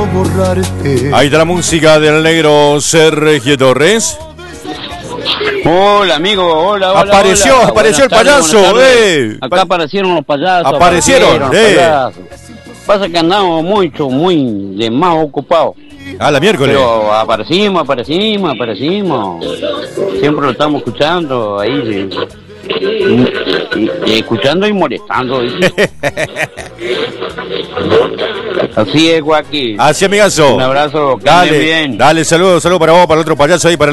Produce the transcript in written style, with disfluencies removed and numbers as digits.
quiero borrarte. Ahí está la música del negro Sergio Torres. Hola, amigo, hola. Apareció el payaso, Acá aparecieron los payasos. Aparecieron. Payasos. Pasa que andamos muy de más ocupados. La miércoles. Pero aparecimos. Siempre lo estamos escuchando ahí. Escuchando y molestando. Así es, Joaquín. Así, amigazo. Un abrazo, que dale, anden bien. Dale, saludos para vos, para el otro payaso ahí, para el